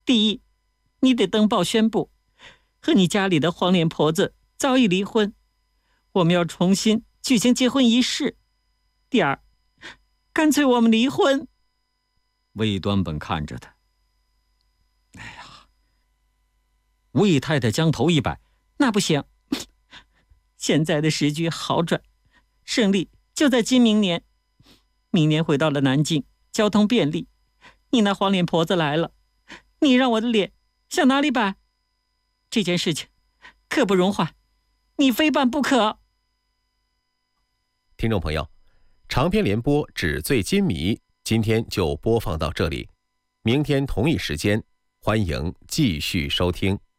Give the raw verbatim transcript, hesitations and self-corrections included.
第一，你得登报宣布，和你家里的黄脸婆子早已离婚，我们要重新举行结婚仪式。第二，干脆我们离婚。 魏端本看着他，哎呀，魏太太将头一摆， 那不行，现在的时局好转，胜利就在今明年。明年回到了南京，交通便利，你那黄脸婆子来了，你让我的脸向哪里摆？这件事情刻不容缓，你非办不可。 听众朋友，长篇联播《纸醉金迷》今天就播放到这里，明天同一时间，欢迎继续收听。